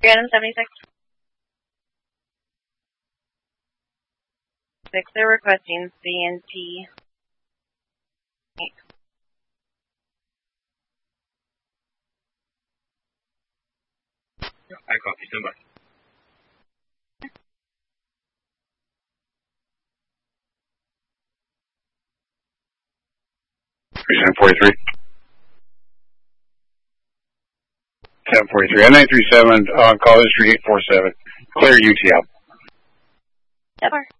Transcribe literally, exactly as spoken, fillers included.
Random seventy-six. Six, they're requesting C N T. I copy, somebody. seven forty-three. seven forty-three. N nine three seven on call history eight four seven. Clear U T L. Yep.